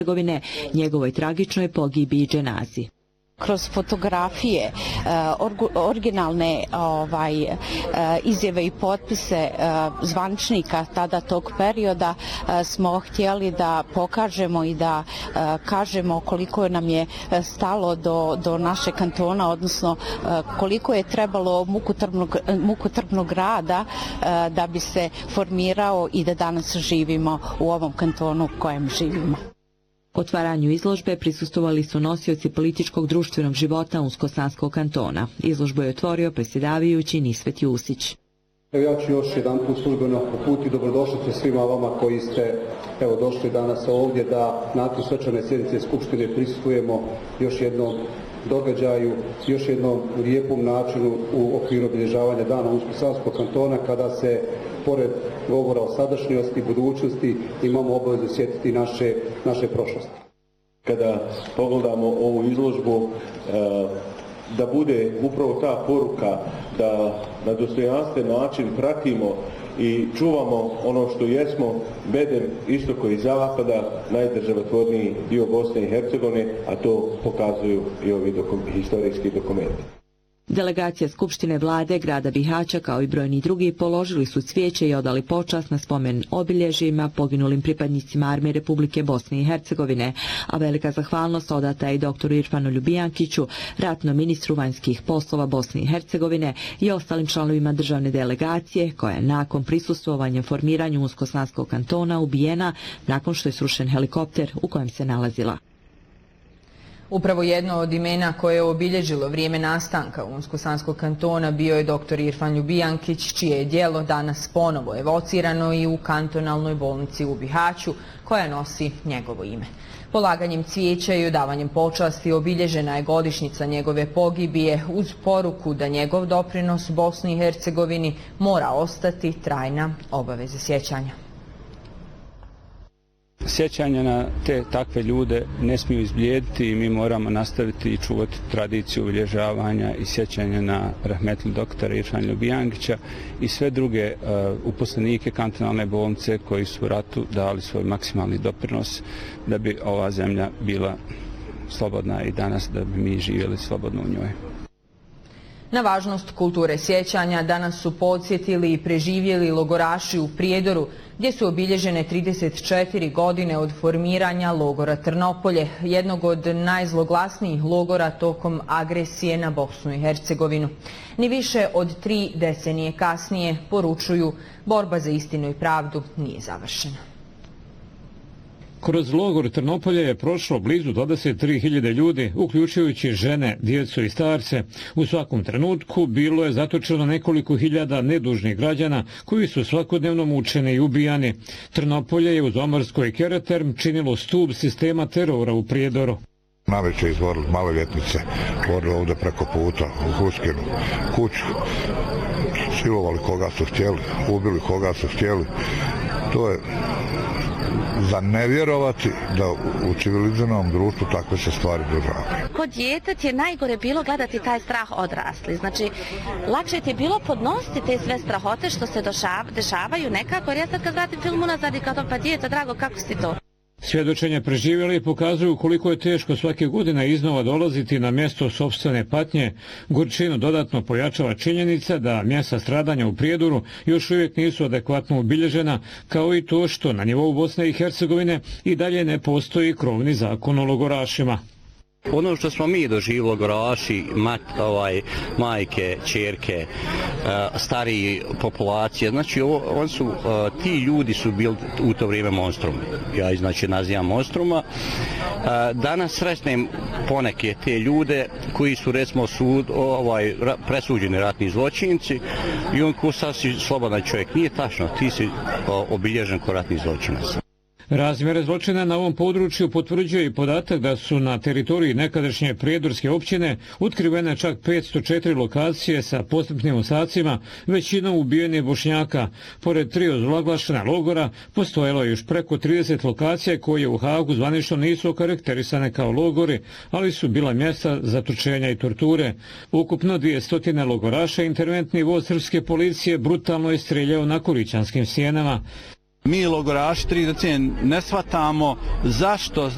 njegovoj tragičnoj pogibiji i dženazi. Kroz fotografije, originalne izjave i potpise zvaničnika tada tog perioda smo htjeli da pokažemo i da kažemo koliko nam je stalo do našeg kantona, odnosno koliko je trebalo mukotrpnog rada da bi se formirao i da danas živimo u ovom kantonu u kojem živimo. Otvaranju izložbe prisustvovali su nosioci političkog društvenog života Unsko-Sanskog kantona. Izložbu je otvorio predsjedavajući Nisvet Jusić. Ja ću još jedan put službeno uputiti dobrodošlicu svima vama koji ste došli danas ovdje da nakon svečane sjednice Skupštine prisustvujemo još jednom događaju, još jednom lijepom načinu u okviru obilježavanja Dana Unsko-Sanskog kantona, kada se pored govora o sadašnjosti i budućnosti imamo obavezu sjetiti naše prošlosti. Kada pogledamo ovu izložbu, da bude upravo ta poruka da na dostojanstven način pratimo i čuvamo ono što jesmo, bedem istoka i zapada, najdržavotvorniji dio Bosne i Hercegovine, a to pokazuju i ovi historijski dokumenti. Delegacija Skupštine vlade grada Bihaća kao i brojni drugi položili su cvijeće i odali počast na spomen obilježjima poginulim pripadnicima Armije Republike Bosne i Hercegovine, a velika zahvalnost odata je i doktoru Irfanu Ljubijankiću, ratnom ministru vanjskih poslova Bosne i Hercegovine i ostalim članovima državne delegacije koja je nakon prisustvovanja formiranju Unsko-Sanskog kantona ubijena nakon što je srušen helikopter u kojem se nalazila. Upravo jedno od imena koje je obilježilo vrijeme nastanka Unsko-Sanskog kantona bio je dr. Irfan Ljubijankić, čije je djelo danas ponovo evocirano i u kantonalnoj bolnici u Bihaću, koja nosi njegovo ime. Polaganjem cvijeća i odavanjem počasti obilježena je godišnjica njegove pogibije uz poruku da njegov doprinos Bosni i Hercegovini mora ostati trajna obaveza sjećanja. Sjećanja na te takve ljude ne smiju izblijediti i mi moramo nastaviti i čuvati tradiciju obilježavanja i sjećanja na rahmetli doktora Irfana Ljubijankića i sve druge uposlenike kantonalne bolnice koji su u ratu dali svoj maksimalni doprinos da bi ova zemlja bila slobodna i danas da bi mi živjeli slobodno u njoj. Na važnost kulture sjećanja danas su podsjetili i preživjeli logoraši u Prijedoru, gdje su obilježene 34 godine od formiranja logora Trnopolje, jednog od najzloglasnijih logora tokom agresije na Bosnu i Hercegovinu. Ni više od 3 decenije kasnije, poručuju, borba za istinu i pravdu nije završena. Kroz logor Trnopolje je prošlo blizu 23.000 ljudi, uključujući žene, djecu i starce. U svakom trenutku bilo je zatočeno nekoliko hiljada nedužnih građana koji su svakodnevno mučeni i ubijani. Trnopolje je uz Omorsko i Kereterm činilo stup sistema terora u Prijedoru. Najveće izvorili maloljetnice, otvorili ovdje preko puta u Huskinu kuću, silovali koga su htjeli, ubili koga su htjeli. To je za ne vjerovati da u civilizovanom društvu takve se stvari dožavaju. Kod djeteta je najgore bilo gledati taj strah odrasli. Znači, lakše ti je bilo podnositi te sve strahote što se dešavaju nekako, jer ja sad kad vratim film unazad i kao pa djeto, drago, kako si to? Svjedočenja preživjeli pokazuju koliko je teško svake godine iznova dolaziti na mjesto sopstvene patnje. Gorčinu dodatno pojačava činjenica da mjesta stradanja u Prijedoru još uvijek nisu adekvatno obilježena, kao i to što na nivou Bosne i Hercegovine i dalje ne postoji krovni zakon o logorašima. Ono što smo mi doživjeli logoraši, majke, ćerke, stariji populacije, znači ti ljudi su bili u to vrijeme monstrum. Ja znači nazivam monstruma. Danas sretnem poneke te ljude koji su recimo presuđeni ratni zločinci i on ko sasvim slobodan čovjek. Nije tačno, ti si obilježen kao ratni zločinac. Razmjere zločina na ovom području potvrđuje i podatak da su na teritoriji nekadašnje prijedorske općine otkrivene čak 504 lokacije sa posmrtnim ostacima, većinom ubijenih Bošnjaka. Pored 3 ozloglašena logora, postojalo je još preko 30 lokacija koje u Hagu zvanično nisu okarakterisane kao logori, ali su bila mjesta zatočenja i torture. Ukupno 200 logoraša interventni voz srpske policije brutalno je streljao na Kurićanskim stijenama. Mi logoraši 3 decenije ne shvatamo zašto